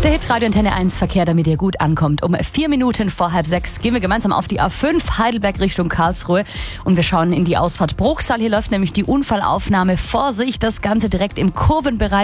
Der Hitradio Antenne 1 Verkehr, damit ihr gut ankommt. Um 4 Minuten vor 5:30 gehen wir gemeinsam auf die A5 Heidelberg Richtung Karlsruhe und wir schauen in die Ausfahrt Bruchsal. Hier läuft nämlich die Unfallaufnahme. Vorsicht, das Ganze direkt im Kurvenbereich.